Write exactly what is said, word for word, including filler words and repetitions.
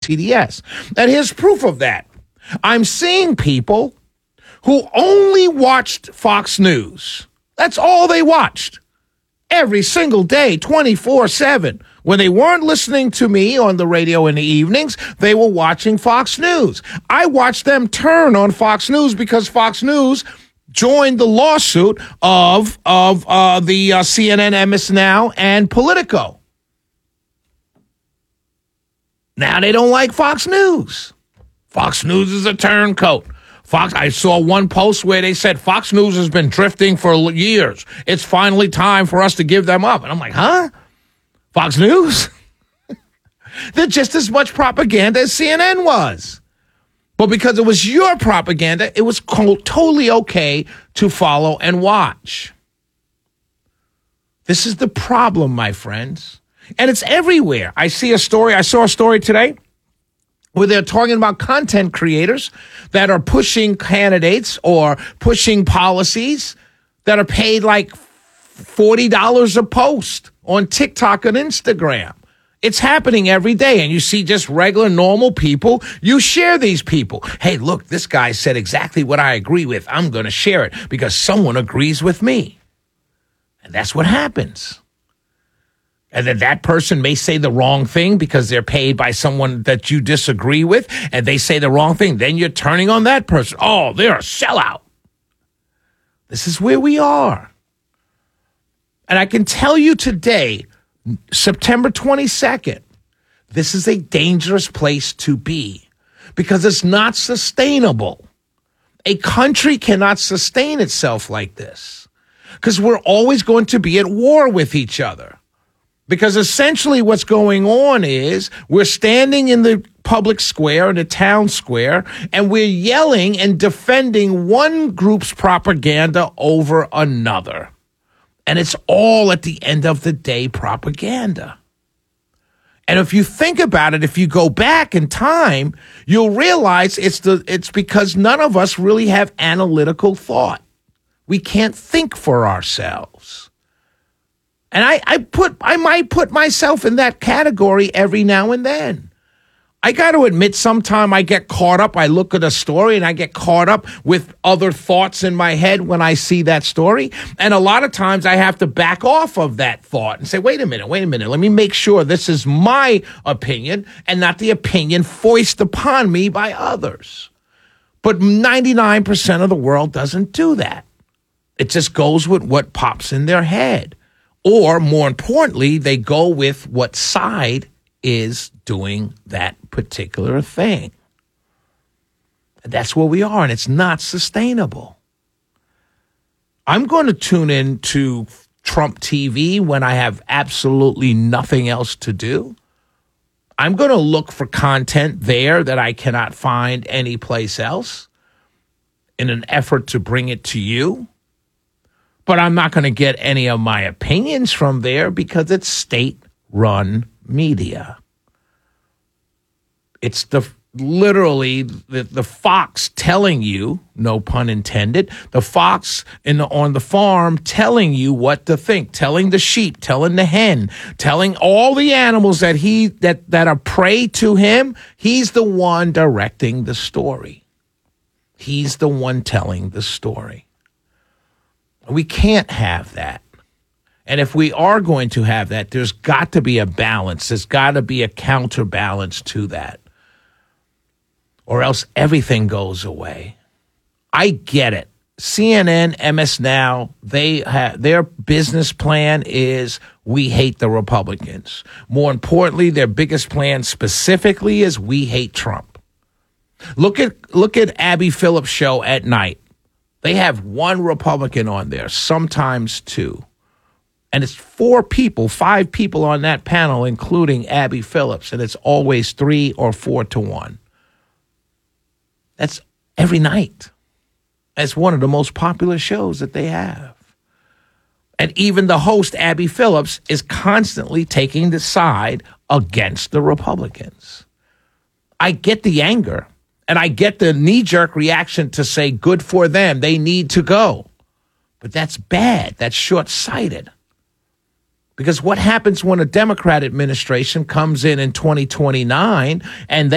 T D S. And here's proof of that. I'm seeing people who only watched Fox News. That's all they watched. Every single day, twenty-four seven. When they weren't listening to me on the radio in the evenings, they were watching Fox News. I watched them turn on Fox News because Fox News joined the lawsuit of, of uh, the uh, C N N, M S Now, and Politico. Now they don't like Fox News. Fox News is a turncoat. Fox. I saw one post where they said Fox News has been drifting for years. It's finally time for us to give them up. And I'm like, huh? Fox News? They're just as much propaganda as C N N was. But because it was your propaganda, it was co- totally okay to follow and watch. This is the problem, my friends. And it's everywhere. I see a story. I saw a story today where they're talking about content creators that are pushing candidates or pushing policies that are paid like forty dollars a post on TikTok and Instagram. It's happening every day, and you see just regular, normal people. You share these people. Hey, look, this guy said exactly what I agree with. I'm going to share it because someone agrees with me. And that's what happens. And then that person may say the wrong thing because they're paid by someone that you disagree with, and they say the wrong thing. Then you're turning on that person. Oh, they're a sellout. This is where we are. And I can tell you today, September twenty-second, this is a dangerous place to be because it's not sustainable. A country cannot sustain itself like this because we're always going to be at war with each other. Because essentially what's going on is we're standing in the public square, in the town square, and we're yelling and defending one group's propaganda over another. And it's all at the end of the day propaganda. And if you think about it, if you go back in time, you'll realize it's the it's because none of us really have analytical thought. We can't think for ourselves. And I, I put I might put myself in that category every now and then. I got to admit, sometime I get caught up. I look at a story and I get caught up with other thoughts in my head when I see that story. And a lot of times I have to back off of that thought and say, wait a minute, wait a minute. Let me make sure this is my opinion and not the opinion foisted upon me by others. But ninety-nine percent of the world doesn't do that. It just goes with what pops in their head. Or more importantly, they go with what side is doing that particular thing. That's where we are, and it's not sustainable. I'm going to tune in to Trump T V when I have absolutely nothing else to do. I'm going to look for content there that I cannot find anyplace else in an effort to bring it to you. But I'm not going to get any of my opinions from there because it's state-run media. It's the literally the, the fox telling you, no pun intended, the fox in the, on the farm telling you what to think, telling the sheep, telling the hen, telling all the animals that he that, that are prey to him. He's the one directing the story. He's the one telling the story. We can't have that. And if we are going to have that, there's got to be a balance. There's got to be a counterbalance to that. Or else everything goes away. I get it. C N N, M S Now, they have, their business plan is we hate the Republicans. More importantly, their biggest plan specifically is we hate Trump. Look at look at Abby Phillips' show at night. They have one Republican on there, sometimes two. And it's four people, five people on that panel, including Abby Phillips. And it's always three or four to one. That's every night. That's one of the most popular shows that they have. And even the host, Abby Phillips, is constantly taking the side against the Republicans. I get the anger. And I get the knee-jerk reaction to say, good for them. They need to go. But that's bad. That's short-sighted. Because what happens when a Democrat administration comes in in twenty twenty-nine and they